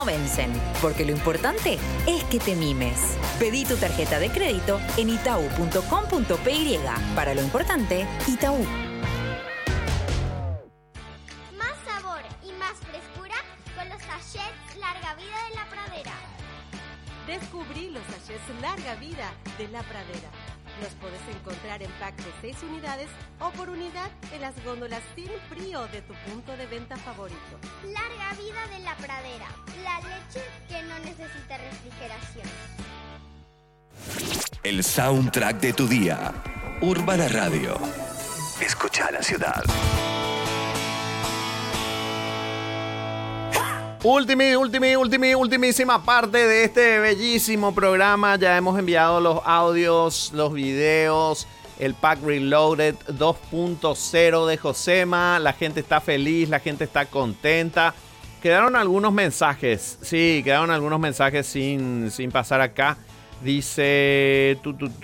vencen, porque lo importante es que te mimes. Pedí tu tarjeta de crédito en itau.com.py. Para lo importante, Itaú. Más sabor y más frescura con los sachets Larga Vida de la Pradera. Descubrí los sachets Larga Vida de la Pradera. Los podés encontrar en pack de 6 unidades o por unidad en las góndolas sin frío de tu punto de venta favorito. Larga Vida de la Pradera, la leche que no necesita refrigeración. El soundtrack de tu día. Urbana Radio. Escucha la ciudad. Ultimísima parte de este bellísimo programa. Ya hemos enviado los audios, los videos, el Pack Reloaded 2.0 de Josema. La gente está feliz, la gente está contenta. Quedaron algunos mensajes, sí, quedaron algunos mensajes sin pasar acá. Dice,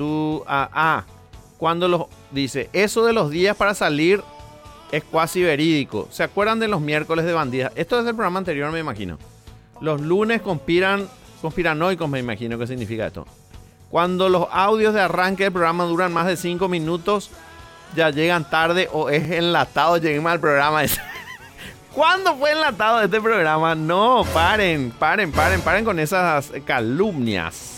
dice, eso de los días para salir es cuasi verídico. ¿Se acuerdan de los miércoles de bandidas? Esto es del programa anterior, me imagino. Los lunes conspiranoicos, me imagino que significa esto. Cuando los audios de arranque del programa duran más de 5 minutos, ya llegan tarde o es enlatado. Lleguemos al programa. ¿Cuándo fue enlatado este programa? No, paren con esas calumnias.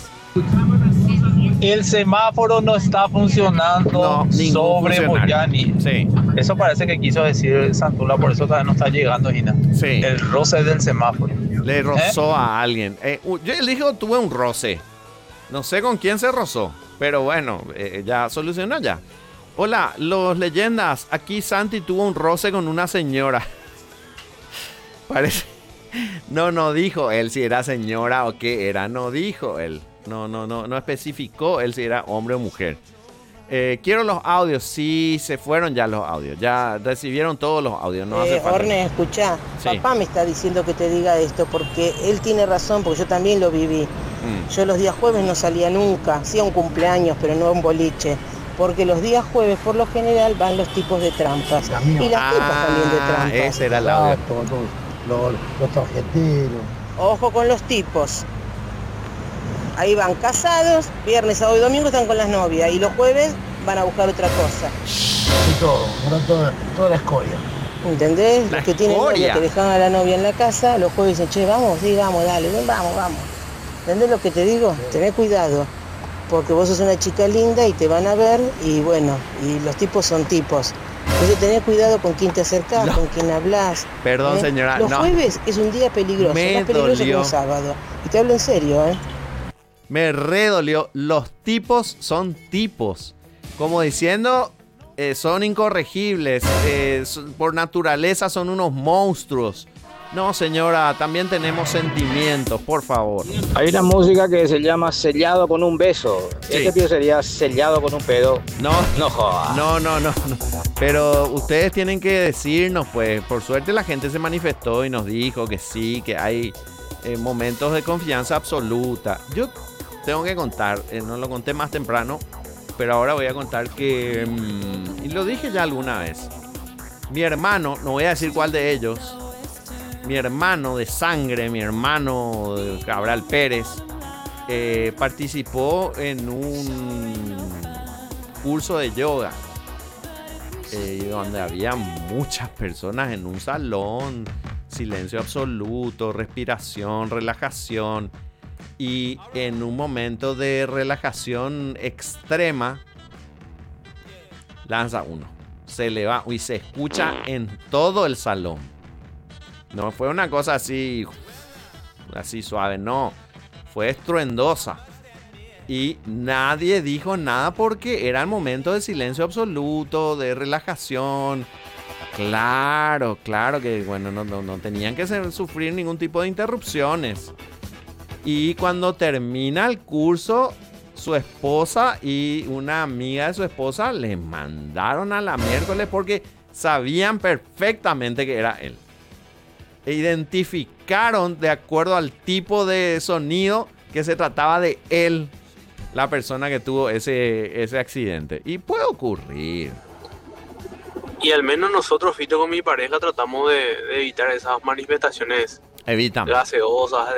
El semáforo no está funcionando sobre Boyani. Sí. Eso parece que quiso decir Santula, por eso todavía no está llegando, Gina. Sí. El roce del semáforo. Le rozó a alguien. Yo elijo, tuve un roce. No sé con quién se rozó, pero bueno, ya solucionó ya. Hola, los leyendas. Aquí Santi tuvo un roce con una señora. Parece. No dijo él si era señora o qué era. No dijo él. No especificó él si era hombre o mujer. Quiero los audios. Sí, se fueron ya los audios. Ya recibieron todos los audios. No hace falta. Orne, escuchá. Sí. Papá me está diciendo que te diga esto porque él tiene razón, porque yo también lo viví. Yo los días jueves no salía nunca. Sí a un cumpleaños, pero no a un boliche. Porque los días jueves, por lo general, van los tipos de trampas. Y las tipas también de trampas. Ese era el audio. Los tarjeteros. Ojo con los tipos. Ahí van casados, viernes, sábado y domingo están con las novias. Y los jueves van a buscar otra cosa. Y toda la escoria. ¿Entendés? Los que tienen novia, que dejan a la novia en la casa, los jueves dicen, che, vamos, sí, vamos, dale, vamos. ¿Entendés lo que te digo? Sí. Tené cuidado. Porque vos sos una chica linda y te van a ver y bueno, y los tipos son tipos. Entonces tenés cuidado con quién te acercás, con quién hablas. Perdón, señora. Los jueves es un día peligroso, más peligroso que un sábado. Y te hablo en serio, Me redolió. Los tipos son tipos. Como diciendo, son incorregibles. Por naturaleza son unos monstruos. No, señora, también tenemos sentimientos, por favor. Hay una música que se llama Sellado con un beso. Sí. Este tío sería sellado con un pedo. No joda. No. Pero ustedes tienen que decirnos, pues, por suerte la gente se manifestó y nos dijo que sí, que hay momentos de confianza absoluta. Yo tengo que contar, no lo conté más temprano, pero ahora voy a contar que, y lo dije ya alguna vez, mi hermano, no voy a decir cuál de ellos, mi hermano de sangre, mi hermano Cabral Pérez, participó en un curso de yoga, donde había muchas personas en un salón, silencio absoluto, respiración, relajación. Y en un momento de relajación extrema, lanza uno. Se le va y se escucha en todo el salón. No fue una cosa así suave, no. Fue estruendosa. Y nadie dijo nada porque era el momento de silencio absoluto, de relajación. Claro que bueno, no tenían que sufrir ningún tipo de interrupciones. Y cuando termina el curso, su esposa y una amiga de su esposa le mandaron a la miércoles porque sabían perfectamente que era él. E identificaron de acuerdo al tipo de sonido que se trataba de él, la persona que tuvo ese accidente. Y puede ocurrir. Y al menos nosotros, Fito, con mi pareja tratamos de evitar esas manifestaciones Evitan. gaseosas,